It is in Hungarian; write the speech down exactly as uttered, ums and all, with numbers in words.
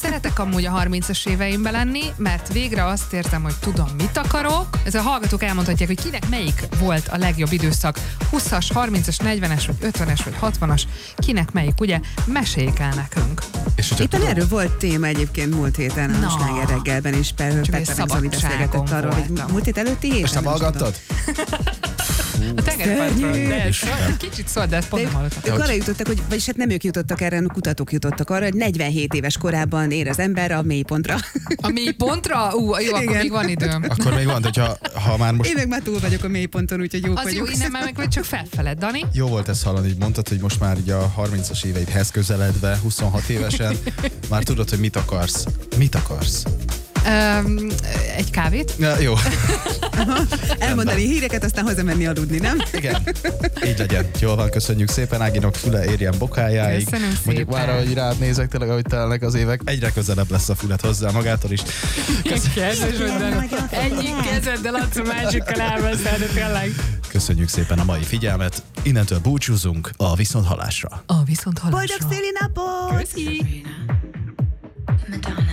szeretek amúgy a harmincas éveimben lenni, mert végre azt értem, hogy tudom, mit akarok. Ez a hallgatók elmondhatják, hogy kinek melyik volt a legjobb időszak. húszas, harmincas, negyvenes, vagy ötvenes, vagy hatvanas. Kinek melyik, ugye? Meséljék el nekünk. És Éppen tudom, erről volt téma egyébként múlt héten a Na. Sláger reggelben is. Petra Zoli beszélgetett arról, hogy voltam. múlt hét előtti héten. és nem nem is hallgattad? A tengerpartról, de ez Istenem. kicsit szólt, de ezt pont nem De hallottam. ők arra jutottak, hogy, vagyis hát nem ők jutottak erre, hanem a kutatók jutottak arra, hogy negyvenhét éves korában ér az ember a mélypontra. A mély pontra? Ú, jó, akkor Igen. még van időm. Akkor még van, hogyha ha már most Én meg már túl vagyok a mélyponton, úgyhogy jók Az jó, vagyok. innen már meg vagy csak felfeled, Dani. jó volt ezt hallani, így mondtad, hogy most már így a harmincas éveidhez közeledve, huszonhat évesen, már tudod, hogy mit akarsz. Mit akarsz? Um, egy kávét? Ja, jó, Elmondani híreket, aztán hazamenni aludni, nem? igen. Így legyen. Jól van, köszönjük szépen. Áginak füle érjen bokájáig. Köszönöm Mondjuk szépen. már, hogy rád nézek, tényleg, ahogy telnek az évek. Egyre közelebb lesz a fület hozzá magától is. Egyik kezeddel adsz a másikkal elveszel, de tényleg. Köszönjük szépen a mai figyelmet. Innentől búcsúzunk a viszonthallásra. A viszont hallásra. Boldog széli napot! Köszi.